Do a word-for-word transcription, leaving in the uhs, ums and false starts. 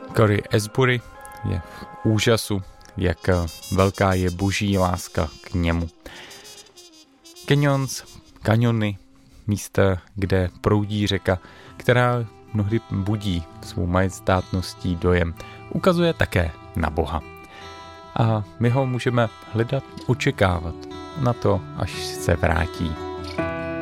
Cory Asbury je v úžasu, jak velká je boží láska k němu. Canyons, kaniony, místa, kde proudí řeka, která mnohdy budí svou majestátností dojem, ukazuje také na Boha. A my ho můžeme hledat, očekávat na to, až se vrátí.